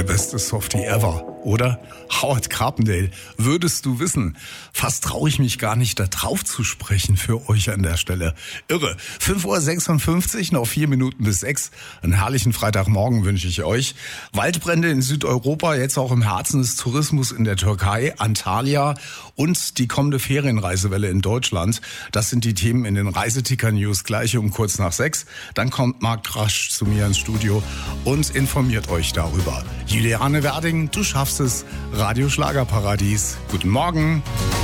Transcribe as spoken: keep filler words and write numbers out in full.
der beste Softie ever, oder? Howard Carpendale, würdest du wissen. Fast traue ich mich gar nicht, da drauf zu sprechen für euch an der Stelle. Irre. fünf Uhr sechsundfünfzig, noch vier Minuten bis sechs. Einen herrlichen Freitagmorgen wünsche ich euch. Waldbrände in Südeuropa, jetzt auch im Herzen des Tourismus in der Türkei, Antalya und die kommende Ferienreisewelle in Deutschland. Das sind die Themen in den Reiseticker-News gleich um kurz nach sechs. Dann kommt Marc Krasch zu mir ins Studio und informiert euch darüber. Juliane Werding, du schaffst es. Radio Schlagerparadies. Guten Morgen.